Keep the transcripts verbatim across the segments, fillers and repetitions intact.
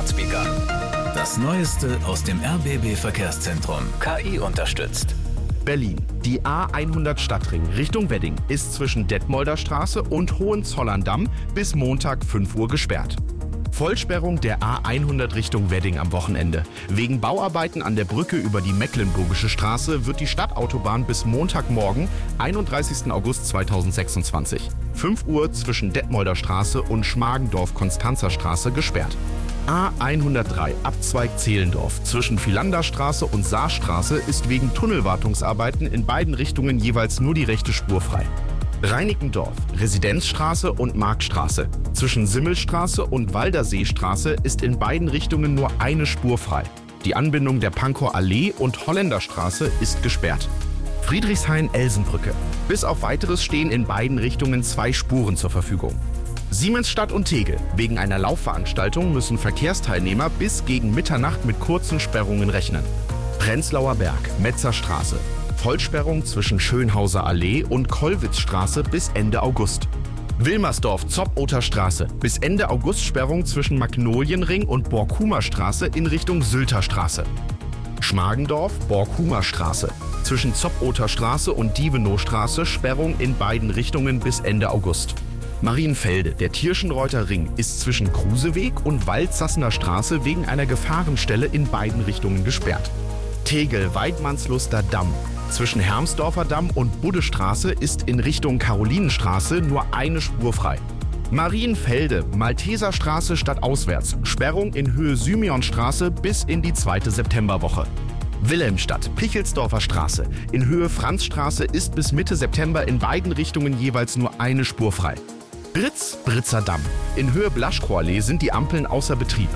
Smart Speaker. Das Neueste aus dem R B B Verkehrszentrum. K I unterstützt. Berlin. Die A hundert Stadtring Richtung Wedding ist zwischen Detmolder Straße und Hohenzollern-Damm bis Montag fünf Uhr gesperrt. Vollsperrung der A hundert Richtung Wedding am Wochenende. Wegen Bauarbeiten an der Brücke über die Mecklenburgische Straße wird die Stadtautobahn bis Montagmorgen, einunddreißigsten August zweitausendsechsundzwanzig, fünf Uhr zwischen Detmolder Straße und Schmargendorf-Konstanzer Straße gesperrt. A hundertdrei Abzweig Zehlendorf zwischen Philanderstraße und Saarstraße ist wegen Tunnelwartungsarbeiten in beiden Richtungen jeweils nur die rechte Spur frei. Reinickendorf, Residenzstraße und Marktstraße. Zwischen Simmelstraße und Walderseestraße ist in beiden Richtungen nur eine Spur frei. Die Anbindung der Pankower Allee und Holländerstraße ist gesperrt. Friedrichshain-Elsenbrücke. Bis auf Weiteres stehen in beiden Richtungen zwei Spuren zur Verfügung. Siemensstadt und Tegel. Wegen einer Laufveranstaltung müssen Verkehrsteilnehmer bis gegen Mitternacht mit kurzen Sperrungen rechnen. Prenzlauer Berg, Metzerstraße. Vollsperrung zwischen Schönhauser Allee und Kollwitzstraße bis Ende August. Wilmersdorf, Zoppoter Straße. Bis Ende August Sperrung zwischen Magnolienring und Borkumer Straße in Richtung Sylter Straße. Schmargendorf, Borkumer Straße. Zwischen Zoppoter Straße und Dievenowstraße Sperrung in beiden Richtungen bis Ende August. Marienfelde, der Tirschenreuther Ring, ist zwischen Kruseweg und Waldsassener Straße wegen einer Gefahrenstelle in beiden Richtungen gesperrt. Tegel, Weidmannsluster Damm. Zwischen Hermsdorfer Damm und Buddestraße ist in Richtung Karolinenstraße nur eine Spur frei. Marienfelde, Malteserstraße stadtauswärts. Sperrung in Höhe Symeonstraße bis in die zweite Septemberwoche. Wilhelmstadt, Pichelsdorfer Straße. In Höhe Franzstraße ist bis Mitte September in beiden Richtungen jeweils nur eine Spur frei. Britz, Britzer Damm. In Höhe Blaschkoallee sind die Ampeln außer Betrieb.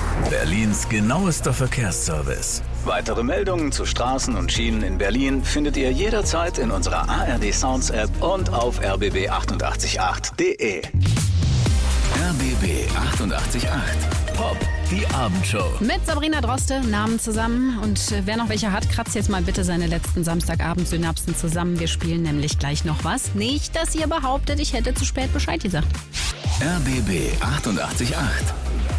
Berlins genauester Verkehrsservice. Weitere Meldungen zu Straßen und Schienen in Berlin findet ihr jederzeit in unserer A R D Sounds App und auf r b b achtundachtzig Komma acht punkt de. R B B achtundachtzig Komma acht. Pop, die Abendshow. Mit Sabrina Droste, Namen zusammen. Und wer noch welche hat, kratzt jetzt mal bitte seine letzten Samstagabend-Synapsen zusammen. Wir spielen nämlich gleich noch was. Nicht, dass ihr behauptet, ich hätte zu spät Bescheid gesagt. R B B achtundachtzig Komma acht.